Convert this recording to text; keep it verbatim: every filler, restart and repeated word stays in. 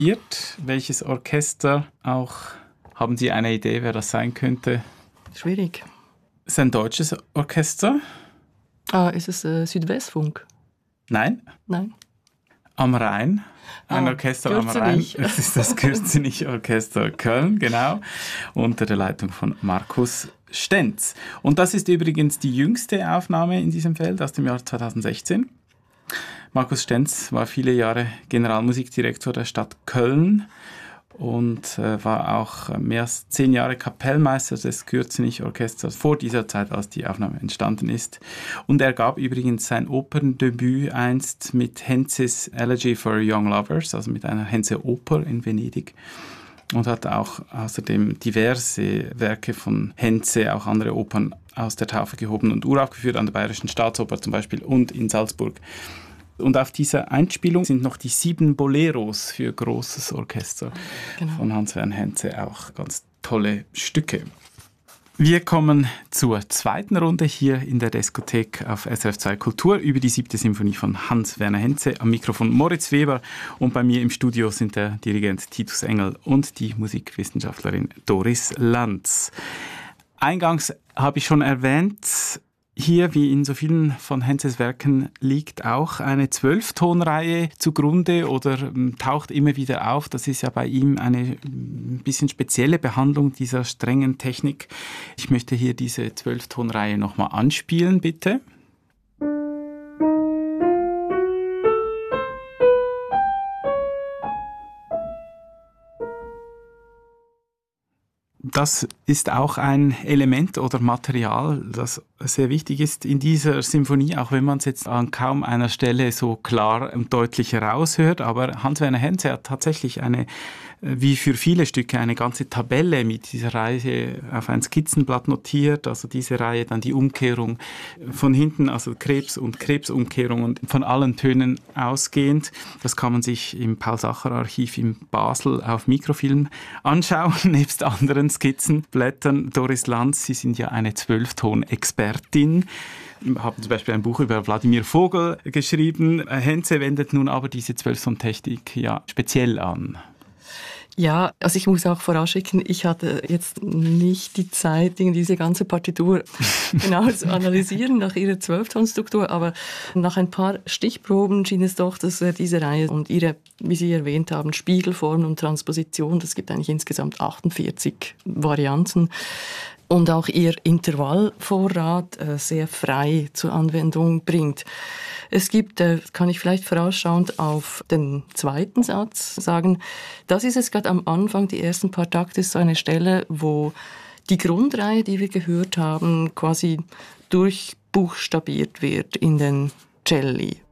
Welches Orchester auch? Haben Sie eine Idee, wer das sein könnte? Schwierig. Ist ein deutsches Orchester? Ah, ist es äh, Südwestfunk? Nein. Nein. Am Rhein. Ein ah, Orchester am Rhein. Es ist das Kürzenich-Orchester Köln, genau. Unter der Leitung von Markus Stenz. Und das ist übrigens die jüngste Aufnahme in diesem Feld aus dem Jahr zweitausendsechzehn. Markus Stenz war viele Jahre Generalmusikdirektor der Stadt Köln und äh, war auch mehr als zehn Jahre Kapellmeister des Kürzenich-Orchesters vor dieser Zeit, als die Aufnahme entstanden ist. Und er gab übrigens sein Operndebüt einst mit Henzes Elegy for Young Lovers, also mit einer Henze-Oper in Venedig. Und hat auch außerdem diverse Werke von Henze, auch andere Opern aus der Taufe gehoben und uraufgeführt an der Bayerischen Staatsoper zum Beispiel und in Salzburg. Und auf dieser Einspielung sind noch die sieben Boleros für großes Orchester genau. von Hans-Werner Henze, auch ganz tolle Stücke. Wir kommen zur zweiten Runde hier in der Diskothek auf S R F zwei Kultur über die siebte Symphonie von Hans-Werner Henze. Am Mikrofon Moritz Weber und bei mir im Studio sind der Dirigent Titus Engel und die Musikwissenschaftlerin Doris Lanz. Eingangs habe ich schon erwähnt, hier, wie in so vielen von Henzes Werken, liegt auch eine Zwölftonreihe zugrunde oder ähm, taucht immer wieder auf. Das ist ja bei ihm eine ein bisschen spezielle Behandlung dieser strengen Technik. Ich möchte hier diese Zwölftonreihe nochmal anspielen, bitte. Das ist auch ein Element oder Material, das sehr wichtig ist in dieser Symphonie, auch wenn man es jetzt an kaum einer Stelle so klar und deutlich heraushört. Aber Hans-Werner Henze hat tatsächlich eine, wie für viele Stücke, eine ganze Tabelle mit dieser Reihe auf ein Skizzenblatt notiert. Also diese Reihe, dann die Umkehrung von hinten, also Krebs- und Krebsumkehrung und von allen Tönen ausgehend. Das kann man sich im Paul-Sacher-Archiv in Basel auf Mikrofilm anschauen, nebst anderen Skizzenblättern. Doris Lanz, Sie sind ja eine Zwölfton-Expertin, haben zum Beispiel ein Buch über Wladimir Vogel geschrieben. Henze wendet nun aber diese Zwölfton-Technik ja speziell an. Ja, also ich muss auch vorausschicken, ich hatte jetzt nicht die Zeit, diese ganze Partitur genau zu analysieren nach ihrer Zwölftonstruktur, aber nach ein paar Stichproben schien es doch, dass diese Reihe und ihre, wie Sie erwähnt haben, Spiegelform und Transposition, das gibt eigentlich insgesamt achtundvierzig Varianten, und auch ihr Intervallvorrat äh, sehr frei zur Anwendung bringt. Es gibt, äh, kann ich vielleicht vorausschauend auf den zweiten Satz sagen, das ist es gerade am Anfang, die ersten paar Takte ist so eine Stelle, wo die Grundreihe, die wir gehört haben, quasi durchbuchstabiert wird in den Celli.